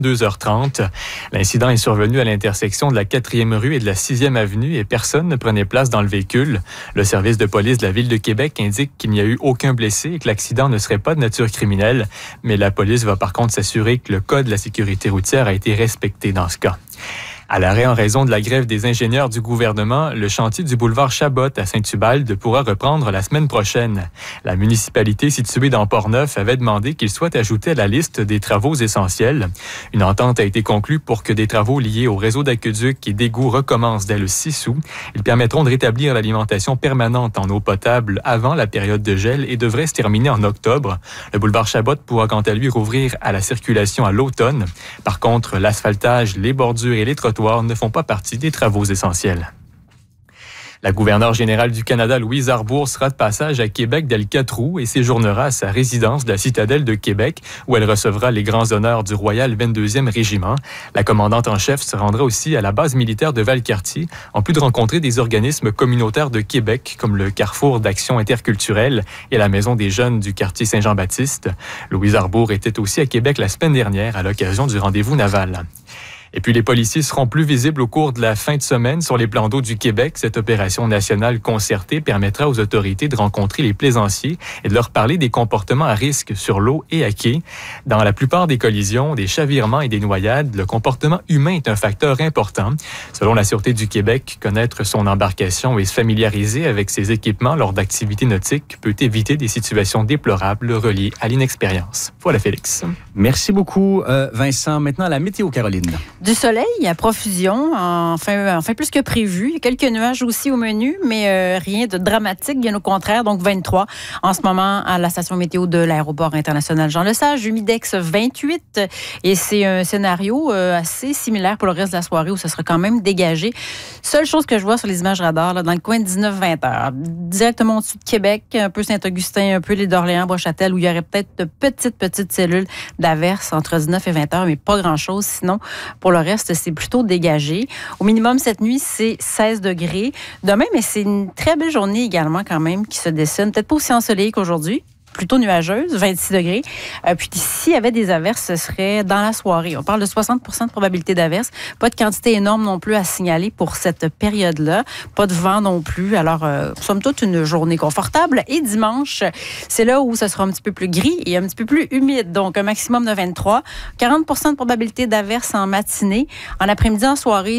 2h30. L'incident est survenu à l'intersection de la 4e rue et de la 6e avenue et personne ne prenait place dans le véhicule. Le service de police de la Ville de Québec indique qu'il n'y a eu aucun blessé et que l'accident ne serait pas de nature criminelle. Mais la police va par contre s'assurer que le code de la sécurité routière a été respecté dans ce cas. À l'arrêt en raison de la grève des ingénieurs du gouvernement, le chantier du boulevard Chabot à Saint-Ubalde pourra reprendre la semaine prochaine. La municipalité située dans Portneuf avait demandé qu'il soit ajouté à la liste des travaux essentiels. Une entente a été conclue pour que des travaux liés au réseau d'aqueduc et d'égouts recommencent dès le 6 août. Ils permettront de rétablir l'alimentation permanente en eau potable avant la période de gel et devraient se terminer en octobre. Le boulevard Chabot pourra quant à lui rouvrir à la circulation à l'automne. Par contre, l'asphaltage, les bordures et les trottoirs ne font pas partie des travaux essentiels. La gouverneure générale du Canada, Louise Arbour, sera de passage à Québec dès le 4 août et séjournera à sa résidence de la Citadelle de Québec, où elle recevra les grands honneurs du Royal 22e Régiment. La commandante en chef se rendra aussi à la base militaire de Valcartier, en plus de rencontrer des organismes communautaires de Québec, comme le Carrefour d'Action interculturelle et la Maison des jeunes du quartier Saint-Jean-Baptiste. Louise Arbour était aussi à Québec la semaine dernière à l'occasion du rendez-vous naval. Et puis, les policiers seront plus visibles au cours de la fin de semaine sur les plans d'eau du Québec. Cette opération nationale concertée permettra aux autorités de rencontrer les plaisanciers et de leur parler des comportements à risque sur l'eau et à quai. Dans la plupart des collisions, des chavirements et des noyades, le comportement humain est un facteur important. Selon la Sûreté du Québec, connaître son embarcation et se familiariser avec ses équipements lors d'activités nautiques peut éviter des situations déplorables reliées à l'inexpérience. Voilà, Félix. Merci beaucoup, Vincent. Maintenant, la météo, Caroline. Du soleil à profusion, enfin plus que prévu. Il y a quelques nuages aussi au menu, mais rien de dramatique, bien au contraire. Donc 23 en ce moment à la station météo de l'aéroport international Jean-Lesage. Humidex 28 et c'est un scénario assez similaire pour le reste de la soirée où ça sera quand même dégagé. Seule chose que je vois sur les images radars, là, dans le coin de 19-20 heures, directement au-dessus de Québec, un peu Saint-Augustin, un peu l'île d'Orléans, Bois-Châtel, où il y aurait peut-être de petites cellules d'averses entre 19 et 20 heures, mais pas grand-chose. Sinon, pour le reste, c'est plutôt dégagé. Au minimum, cette nuit, c'est 16 degrés. Demain, mais c'est une très belle journée également quand même qui se dessine. Peut-être pas aussi ensoleillée qu'aujourd'hui. Plutôt nuageuse, 26 degrés. Puis s'il y avait des averses, ce serait dans la soirée. On parle de 60% de probabilité d'averses. Pas de quantité énorme non plus à signaler pour cette période-là. Pas de vent non plus. Alors, somme toute, une journée confortable. Et dimanche, c'est là où ça sera un petit peu plus gris et un petit peu plus humide. Donc, un maximum de 23. 40% de probabilité d'averses en matinée. En après-midi, en soirée,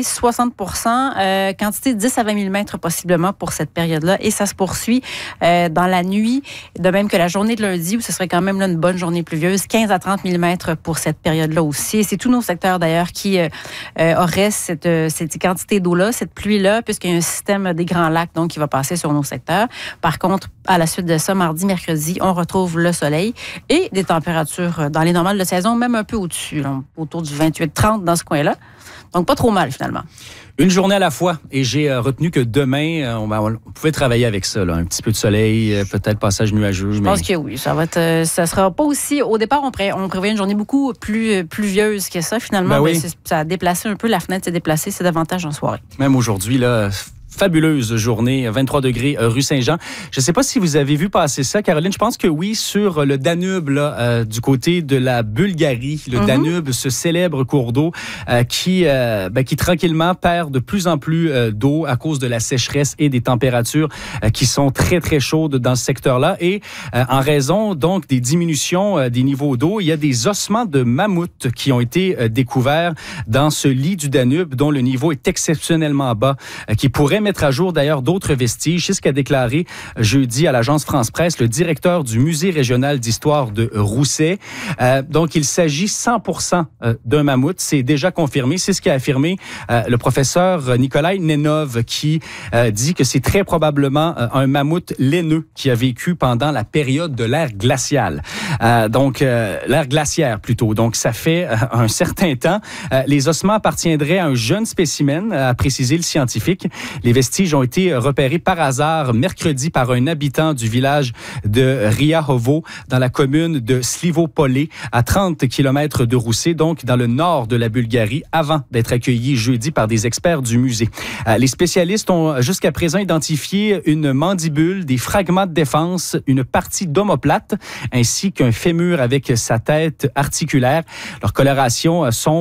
60%. Quantité de 10 à 20 mm possiblement pour cette période-là. Et ça se poursuit dans la nuit, de même que la journée de lundi, où ce serait quand même là, une bonne journée pluvieuse, 15 à 30 mm pour cette période-là aussi. Et c'est tous nos secteurs, d'ailleurs, qui auraient cette quantité d'eau-là, cette pluie-là, puisqu'il y a un système des Grands Lacs donc, qui va passer sur nos secteurs. Par contre, à la suite de ça, mardi, mercredi, on retrouve le soleil et des températures dans les normales de saison, même un peu au-dessus, là, autour du 28-30 dans ce coin-là. Donc, pas trop mal, finalement. Une journée à la fois. Et j'ai retenu que demain, on pouvait travailler avec ça. Là. Un petit peu de soleil, peut-être passage nuageux. Je pense que oui. Ça sera pas aussi... Au départ, on prévoyait une journée beaucoup plus pluvieuse que ça. Finalement, oui. Ça a déplacé un peu. La fenêtre s'est déplacée. C'est davantage en soirée. Même aujourd'hui, là... Fabuleuse journée, 23 degrés, rue Saint-Jean. Je ne sais pas si vous avez vu passer ça, Caroline. Je pense que oui, sur le Danube, là, du côté de la Bulgarie. Le Danube, ce célèbre cours d'eau qui tranquillement perd de plus en plus d'eau à cause de la sécheresse et des températures qui sont très, très chaudes dans ce secteur-là. Et en raison, donc, des diminutions des niveaux d'eau, il y a des ossements de mammouth qui ont été découverts dans ce lit du Danube, dont le niveau est exceptionnellement bas, qui pourrait mettre à jour d'ailleurs d'autres vestiges. C'est ce qu'a déclaré jeudi à l'agence France-Presse le directeur du musée régional d'histoire de Rousset. Donc, il s'agit 100% d'un mammouth. C'est déjà confirmé. C'est ce qu'a affirmé le professeur Nikolai Nenov qui dit que c'est très probablement un mammouth laineux qui a vécu pendant la période de l'ère glaciale. L'ère glaciaire plutôt. Donc, ça fait un certain temps. Les ossements appartiendraient à un jeune spécimen, a précisé le scientifique. Les Les vestiges ont été repérés par hasard mercredi par un habitant du village de Riahovo dans la commune de Slivopolé, à 30 km de Roussé, donc dans le nord de la Bulgarie, avant d'être accueillis jeudi par des experts du musée. Les spécialistes ont jusqu'à présent identifié une mandibule, des fragments de défense, une partie d'omoplate, ainsi qu'un fémur avec sa tête articulaire. Leur coloration sombre